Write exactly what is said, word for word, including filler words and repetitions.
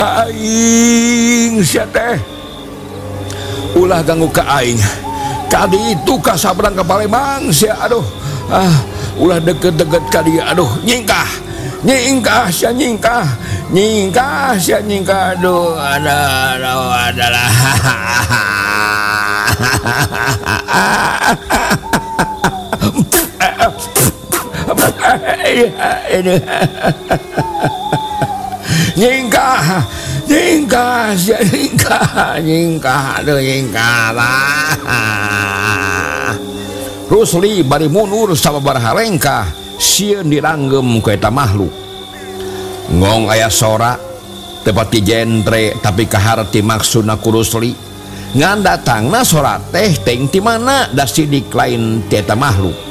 aing sia teh ulah ganggu ka aing kadi itu ka sabrang ka Palembang sia aduh ah ulah deket-deket ka dia aduh nyingkah nyingkah sia nyingkah nyingkah sia nyingkah aduh ada adalah ini nyingkah nyingkah nyingkah nyingkah aduh nyingkah lah Rusli bari mundur sababaraha rengkah sieun diranggem ku eta makhluk ngong aya sora tepati jentre tapi kaharti maksudna ku Rusli ngan datangna sora teh teng ti mana da sidik lain ti eta makhluk